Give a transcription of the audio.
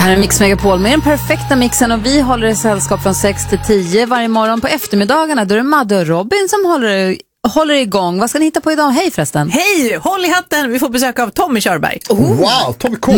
här är Mix Megapol med den perfekta mixen och vi håller i sällskap från 6 till 10 varje morgon på eftermiddagarna. Då är det Madde och Robin som håller igång. Vad ska ni hitta på idag? Hej förresten. Hej, håll i hatten. Vi får besök av Tommy Körberg. Wow, Tommy K.